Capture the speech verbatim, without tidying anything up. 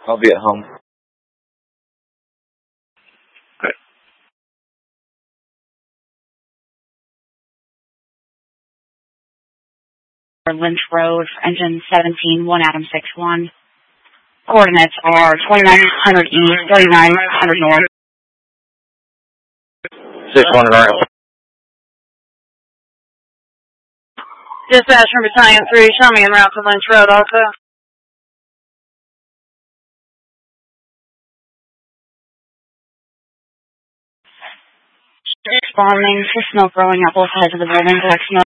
I'll be at home. Okay. Lynch Road, engine seventeen, one Adam six one. Coordinates are twenty-nine hundred east, thirty-nine hundred north. six one north. Dispatch from Battalion three, show me en route to Lynch Road also. Responding to smoke rolling up both sides of the building, black smoke.